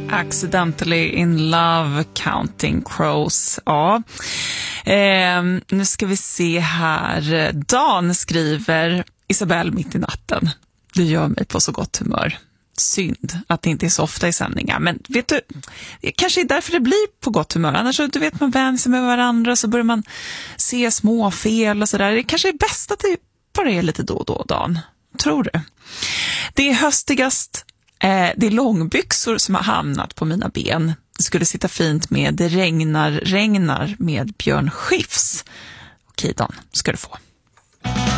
Accidentally in Love, Counting Crows. Ja. Nu ska vi se här. Dan skriver: Isabelle, mitt i natten. Det gör mig på så gott humör. Synd att det inte är så ofta i sändningar. Men vet du, det kanske är därför det blir på gott humör. Annars du vet, man vänjer sig med varandra, så börjar man se små fel och sådär. Det kanske är bäst att det bara är lite då och då, Dan. Tror du? Det är höstigast. Det är långbyxor som har hamnat på mina ben. Det skulle sitta fint med Det regnar med Björn Skifs. Okej, Dan, ska du få.